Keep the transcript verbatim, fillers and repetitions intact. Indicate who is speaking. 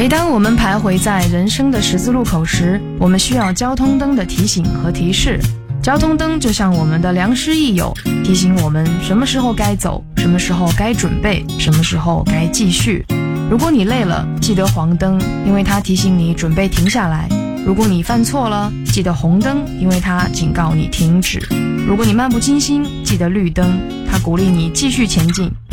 Speaker 1: 每当我们徘徊在人生的十字路口时，我们需要交通灯的提醒和提示。交通灯就像我们的良师益友，提醒我们什么时候该走，什么时候该准备，什么时候该继续。如果你累了，记得黄灯，因为它提醒你准备停下来。如果你犯错了，记得红灯，因为它警告你停止。如果你漫不经心，记得绿灯，它鼓励你继续前进。